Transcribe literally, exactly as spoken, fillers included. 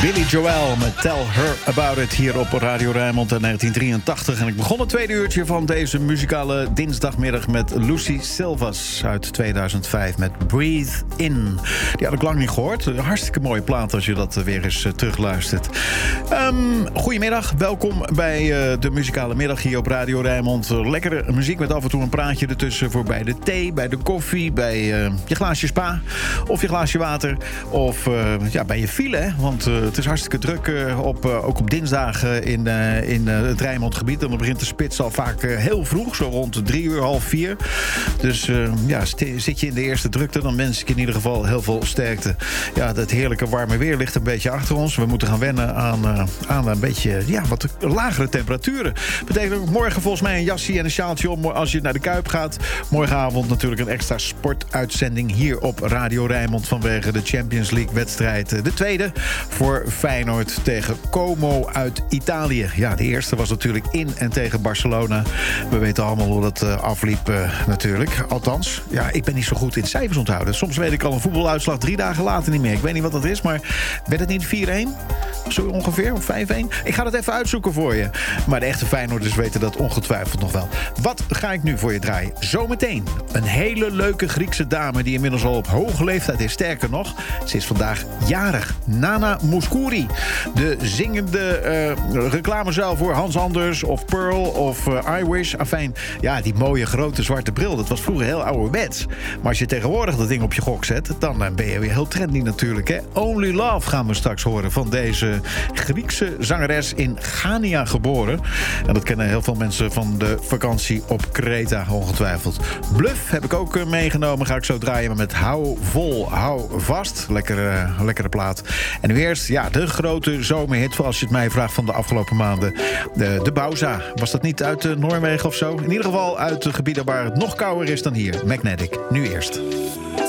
Billy Joel met Tell Her About It hier op Radio Rijnmond in negentien drieëntachtig. En ik begon het tweede uurtje van deze muzikale dinsdagmiddag met Lucy Silvas uit tweeduizend vijf met Breathe In. Die had ik lang niet gehoord. Een hartstikke mooie plaat als je dat weer eens uh, terugluistert. Um, goedemiddag, welkom bij uh, de muzikale middag hier op Radio Rijnmond. Uh, lekkere muziek met af en toe een praatje ertussen voor bij de thee, bij de koffie, bij uh, je glaasje spa of je glaasje water of uh, ja, bij je file, hè? Want uh, het is hartstikke druk, uh, op, uh, ook op dinsdag uh, in, uh, in uh, het Rijnmondgebied. En dan begint de spits al vaak uh, heel vroeg, zo rond drie uur, half vier. Dus uh, ja, st- zit je in de eerste drukte, dan wens ik in ieder geval heel veel sterkte. Ja, dat heerlijke warme weer ligt een beetje achter ons. We moeten gaan wennen aan, uh, aan een beetje ja, wat lagere temperaturen. Betekent ook morgen volgens mij een jasje en een sjaaltje om als je naar de Kuip gaat. Morgenavond natuurlijk een extra sportuitzending hier op Radio Rijnmond vanwege de Champions League wedstrijd. De tweede voor Feyenoord tegen Como uit Italië. Ja, de eerste was natuurlijk in en tegen Barcelona. We weten allemaal hoe dat uh, afliep uh, natuurlijk. Althans, ja, ik ben niet zo goed in cijfers onthouden. Soms weet ik al een voetbaluitslag drie dagen later niet meer. Ik weet niet wat dat is, maar werd het niet vier-een? Zo ongeveer, of vijf-een? Ik ga dat even uitzoeken voor je. Maar de echte Feyenoorders weten dat ongetwijfeld nog wel. Wat ga ik nu voor je draaien? Zometeen een hele leuke Griekse dame die inmiddels al op hoge leeftijd is. Sterker nog, ze is vandaag jarig. Nana Mouskouri. De zingende uh, reclamezuil voor Hans Anders of Pearl of uh, I Wish. Afijn, ja, die mooie grote zwarte bril. Dat was vroeger heel ouderwets. Maar als je tegenwoordig dat ding op je gok zet, dan uh, ben je weer heel trendy natuurlijk, hè? Only Love gaan we straks horen van deze Griekse zangeres in Chania geboren. En dat kennen heel veel mensen van de vakantie op Kreta ongetwijfeld. Bluff heb ik ook uh, meegenomen. Ga ik zo draaien, maar met Hou Vol, Hou Vast. Lekkere, uh, lekkere plaat. En nu eerst, ja, de grote zomerhit, als je het mij vraagt, van de afgelopen maanden. De, de Bauza. Was dat niet uit uh, Noorwegen of zo? In ieder geval uit de gebieden waar het nog kouder is dan hier. Magnetic. Nu eerst.